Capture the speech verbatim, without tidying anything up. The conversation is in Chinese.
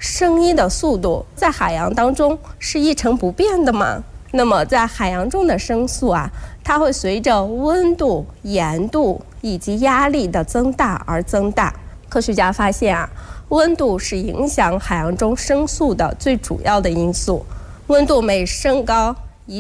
声音的速度在海洋当中是一成不变的吗？那么在海洋中的声速啊，它会随着温度、盐度以及压力的增大而增大。科学家发现啊，温度是影响海洋中声速的最主要的因素。温度每升高，